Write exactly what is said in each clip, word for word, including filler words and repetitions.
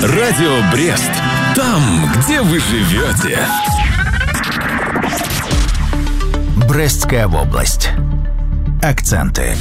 Радио Брест. Там, где вы живете. Брестская область. Акценты.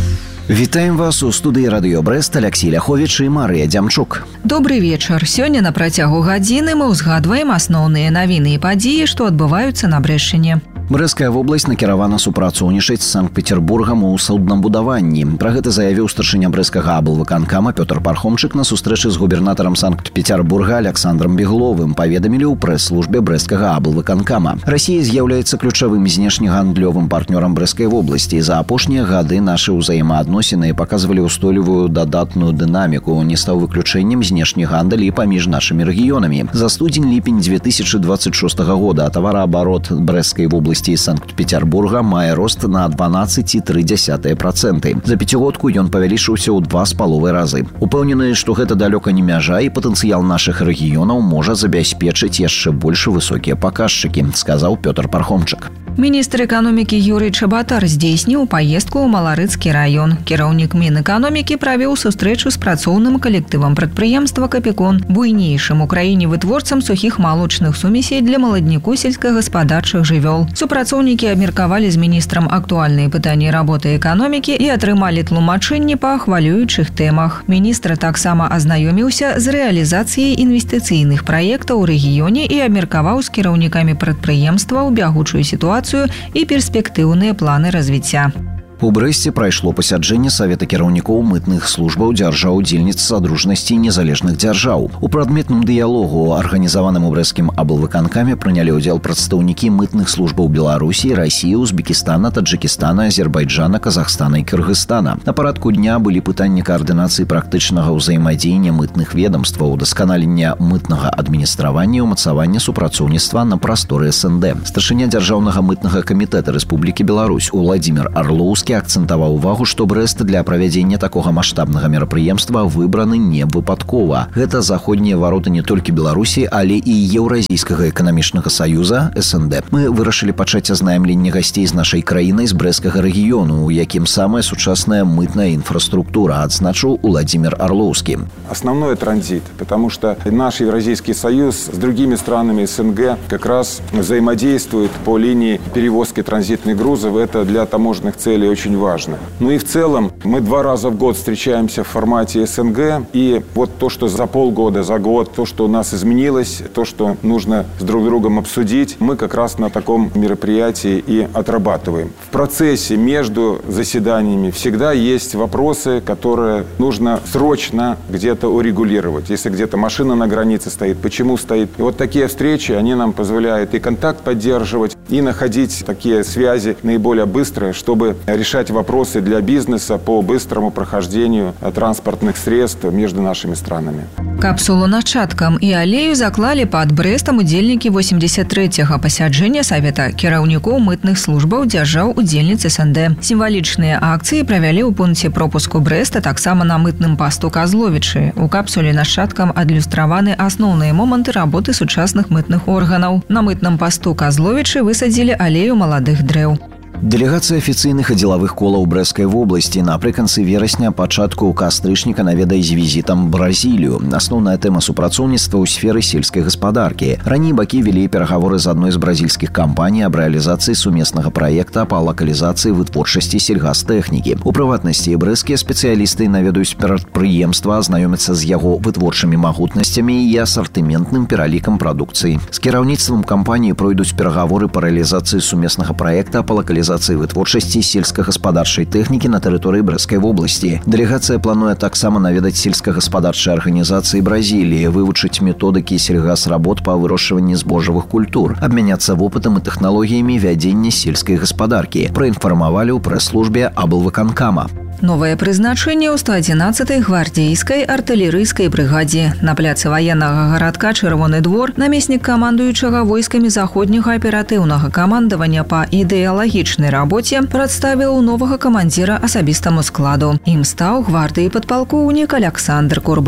Вітаем вас у студыі радыё Брэст Алексей Ляховіч і Марыя Дзямчук. Добрый вечар. Сёння на працягу гадзіны мы ўзгадваем асноўныя навіны і падзеі, што адбываюцца на Брэшчыне. Брэсцкая вобласць накіравана супрацоўнічаць з Санкт-Петербургам у суднабудаванні. Пра гэта заявіў старшыня брэсцкага аблвыканкама Пётр Пархомчык на сустрэчы з губернатарам Санкт-Петербурга Александром Бегловым, паведамілі ў прэс-службе брэсцкага аблвыканкама. Расія з'яўляецца ключавым знешнегандлёвым партнёрам Брэсцкай вобласці. За апошнія гады нашы ўзаемаадносіны паказвалі ўстойлівую дадатную дынаміку. Не стаў выключэннем знешні гандаль і паміж нашымі рэгіёнамі. За студзень-ліпень две тысячи двадцать шостого года тавараабарот Брэсцкай вобласці і Санкт-Петербурга мае рост на дванаццаць цэлых тры дзесятых процента. За пяцігодку ён павялічыўся ў два з паловай разы. Упэўнены, што гэта далёка не мяжа і патэнцыял нашых рэгіёнаў можа забяспечыць яшчэ больш высокія паказчыкі, сказаў Пётр Пархомчык. Міністр эканомікі Юрый Чабатар здзейсніў паездку ў Маларыцкі раён. Кіраўнік Мінэканомікі правёў сустрэчу з працоўным калектывам прадпрыемства «Капікон», буйнейшым у краіне вытворцам сухіх малочных сумесей для маладніку сельскагаспадарчых жывёл. Супрацоўнікі абмеркавалі з міністрам актуальныя пытанні работы эканомікі і атрымалі тлумачэнні па хвалюючых тэмах. Міністр таксама азнаёміўся з рэалізацыяй інвестыцыйных праектаў у рэгіёне і абмеркаваў з кіраўнікамі прадпрыемства ў бягучую сітуацыю і перспектыўныя планы развіцця. У Брэсце прайшло пасяджэнне Савета кіраўнікоў мытных службаў дзяржаў-удзельніц Садружнасці незалежных дзяржаў. У прадметным дыялогу, арганізаваным у брэсцкім аблвыканкаме, прынялі ўдзел прадстаўнікі мытных службаў Беларусі, Расіі, Узбекістана, Таджыкістана, Азербайджана, Казахстана і Кыргызстана. На парадку дня былі пытанні каардынацыі практычнага ўзаемадзеяння мытных ведомстваў, удасканалення мытнага адміністравання і ўмацавання супрацоўніцтва на прасторы эс эн дэ. Старшыня дзяржаўнага мытнага камітэта Рэспублікі Беларусь Уладзімір Арлоўскі акцэнтаваў увагу, што Брэст для правядзення такога маштабнага мерапрыемства выбраны не выпадкова. Гэта заходнія вароты не толькі Беларусі, але і Еўразійскага эканамічнага саюза эс эн дэ. Мы вырашылі пачаць азнаямленне гасцей з нашай краінай з брэсцкага рэгіёну, у якім самая сучасная мытная инфраструктура, адзначыў Уладзімір Арлоўскі. Основной транзит, потому что наш Евразийский союз с другими странами эс эн гэ как раз взаимодействует по линии перевозки транзитных грузов. Это для таможенных целей очень важно. Ну и в целом мы два раза в год встречаемся в формате эс эн гэ. И вот то, что за полгода, за год, то, что у нас изменилось, то, что нужно с друг другом обсудить, мы как раз на таком мероприятии и отрабатываем. В процессе между заседаниями всегда есть вопросы, которые нужно срочно где-то урегулировать. Если где-то машина на границе стоит, почему стоит. И вот такие встречи, они нам позволяют и контакт поддерживать, и находить такие связи наиболее быстрые, чтобы решать вопросы для бизнеса по быстрому прохождению транспортных средств между нашими странами. Капсулу начаткам і алею заклалі пад Брэстам удзельнікі восемьдесят трэцяга пасяджэння Савета кіраўнікоў мытных службаў дзяржаў-удзельніц эс эн дэ. Сімвалічныя акцыі правялі ў пункце пропуску Брэста, таксама на мытным пасту Казловічы. У капсуле нашчадкам адлюстраваны асноўныя моманты работы сучасных мытных органаў. На мытным пасту Казловічы высадзілі алею маладых дрэў. Дэлегацыя афіцыйных і дзелавых колаў Брэсцкай вобласці напрыканцы верасня пачатку кастрычніка наведае з візітам Бразілію. Асноўная тэма супрацоўніцтва ў сферы сельскай гаспадаркі. Раней бакі вялі перагаворы з адной з бразільскіх кампаній аб рэалізацыі сумеснага праекта па лакалізацыі вытворчасці сельгастэхнікі. У прыватнасці брэсцкія спецыялісты наведаюць прадпрыемства, азнаёмяцца з яго вытворчымі магутнасцямі і асартыментным пералікам прадукцыі. З кіраўніцтвам кампаніі пройдуць перагаворы па рэалізацыі сумеснага праекта па лакалізацыі вытворчасці сельскагаспадарчай тэхнікі на тэрыторыі Брэсцкай вобласці. Дэлегацыя плануе таксама наведаць сельскагаспадарчыя арганізацыі Бразіліі, вывучыць методыкі сельгасработ па вырошчванні збожжавых культур, абмяняцца вопытам і тэхналогіямі вядзення сельскай гаспадаркі, праінфармавалі ў прэс-службе аблвыканкама. Новае прызначэнне ў сто адзінаццатай гвардзейскай артылерыйскай брыгадзе. На пляцы ваеннага гарадка Чырвоны двор намеснік камандуючага войскамі заходняга аператыўнага камандавання па ідэалагічнай рабоце прадставіў новага камандзіра асабістаму складу. Ім стаў гвардыі падпалкоўнік Александр Курбат.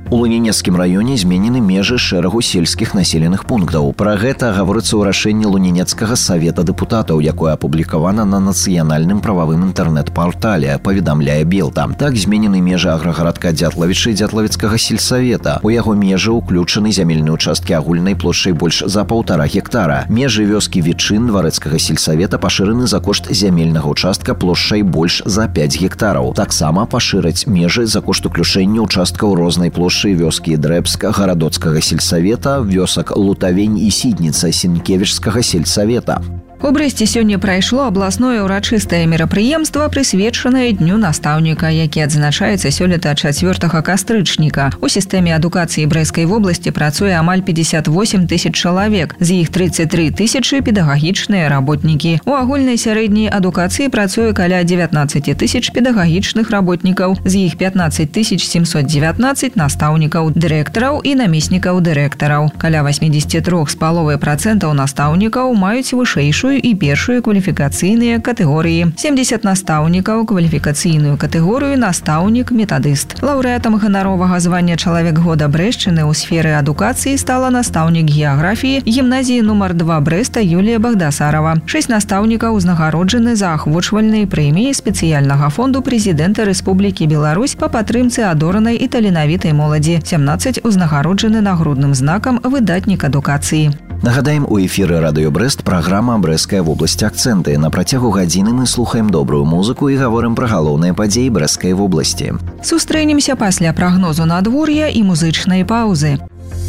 У Лунінецкім раёне зменены межы шэрагу сельскіх населеных пунктаў. Пра гэта гаворыцца ў рашэнні Лунінецкага савета дэпутатаў, якое апублікавана на нацыянальным прававым інтэрнэт-партале, паведамляе Белта. Так зменены межы аграгарадка Дятлавічы Дятлавіцкага сельсавета. У яго межы ўключаны зямельныя участкі агульнай плошчай больш за паўтара гектара. Межы вёскі Вічын Дварэцкага сельсавета пашыраны за кошт зямельнага участка плошчай больш за пяць гектараў. Таксама пашыраць межы за кошт уключэння участкаў рознай плошчы вёскі Дрэбска гарадоцкага сельсавета, вёсак Лутавень і Сідніца Сенкевічскага сельсавета. У Брэсце сёння прайшло абласное ўрачыстае мерапрыемства, прысвечанае дню настаўніка, які адзначаецца сёлета чацвёртага кастрычніка. У сістэме адукацыі Брэсцкай вобласці працуе амаль пятьдесят восемь тысяч чалавек, з іх тридцать три тысячы педагагічныя работнікі. У агульнай сярэдняй адукацыі працуе каля девятнадцать тысяч педагагічных работнікаў, з іх пятнадцать тысяч семьсот девятнадцать настаўнікаў, дырэктараў і намеснікаў дырэктараў. Каля восемьдесят три з паловай працэнтаў настаўнікаў маюць вышэйшую і першую кваліфікацыйныя катэгорыі. семьдесят настаўнікаў кваліфікацыйную катэгорыю настаўнік-метадыст. Лаўрэатам ганаровага звання чалавек года Брэсчыны ў сферы адукацыі стала настаўнік геаграфіі гімназіі нумар два Брэста Юлія Багдасарова. Шэсць настаўнікаў узнагароджаны за ахвочвальнай прэміі спецыяльнага фонду прэзідэнта Рэспублікі Беларусь па падтрымцы адоранай і таленавітай моладзі. сямнаццаць узнагароджаны нагрудным знакам выдатнік адукацыі. Нагадаем, у эфіры радыё Брэст праграма «Брэсцкая вобласць. Акцэнты». На працягу гадзіны мы слухаем добрую музыку і гаворым пра галоўныя падзеі Брэсцкай вобласці. Сустрэнемся пасля прагнозу надвор'я і музычнай паўзы.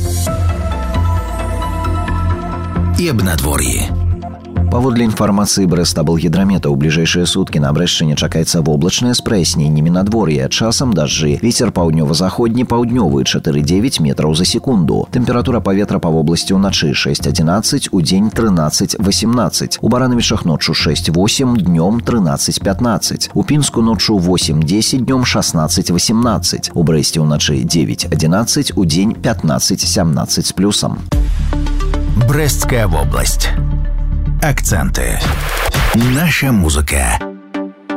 І аб надвор'і. Паводле інфармацыі Брэстаблгідрамета, у бліжэйшыя суткі на Брэсчыне чакаецца воблачнае з праясненнямі надвор'я. Часам дажджы. Вецер паўднёва-заходні, паўднёвы чатыры дзевяць метраў за секунду. Тэмпература паветра па вобласці ўначы шэсць адзінаццаць, удзень трынаццаць васемнаццаць. У Баранавічах ноччу шэсць восемь, днём трынаццаць пятнаццаць. У Пінску ноччу восемь дзесяць, днём шаснаццаць васемнаццаць. У Брэсце ўначы дзевяць адзінаццаць, удзень пятнаццаць сямнаццаць з плюсам. Брэсцкая вобласць. Акценты. Наша музыка.